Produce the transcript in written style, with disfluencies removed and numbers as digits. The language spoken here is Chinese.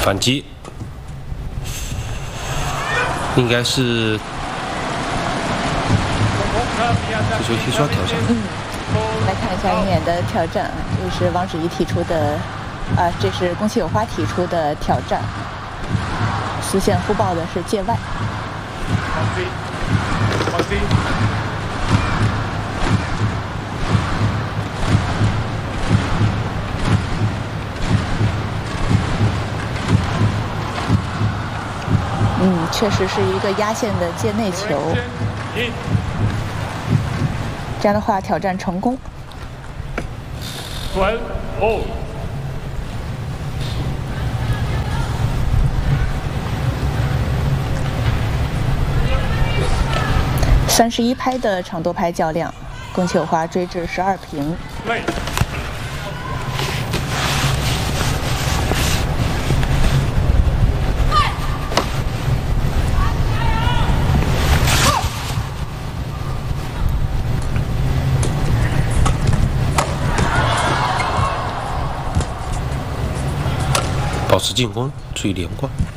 反击，应该是这球踢刷挑战。 来看一下鹰眼的挑战，这是王芷怡提出的，这是宫崎有花提出的挑战。丝线互爆的是界外。确实是一个压线的界内球。这样的话，挑战成功。31拍的长多拍较量，宫崎有花追至12平。 保持进攻，注意连贯。